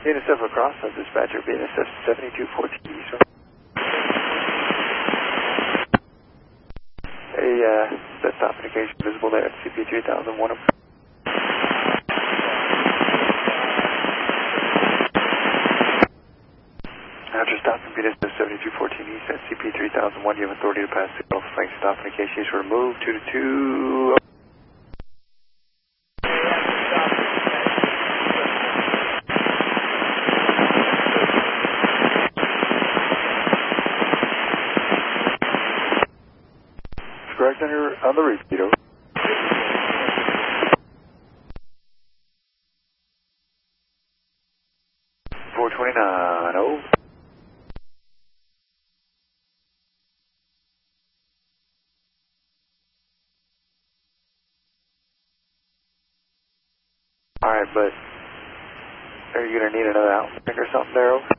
BNSF across, dispatcher, BNSF 7214 East. Hey, set stop indication visible there at CP 3001. After stop from BNSF 7214 East at CP 3001, you have authority to pass signal flank stop indication is removed 222. Correct on the repeat, over. 429, over. Alright, but are you going to need another outfit or something there, over?